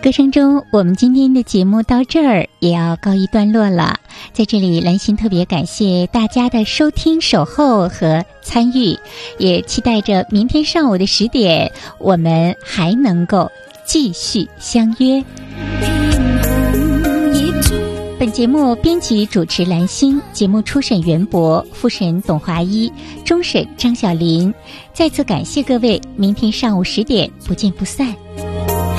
歌声中，我们今天的节目到这儿也要告一段落了。在这里，兰心特别感谢大家的收听、守候和参与，也期待着明天上午的10点，我们还能够继续相约。本节目编辑主持兰心，节目初审袁博，复审董华一，终审张小林。再次感谢各位，明天上午10点不见不散。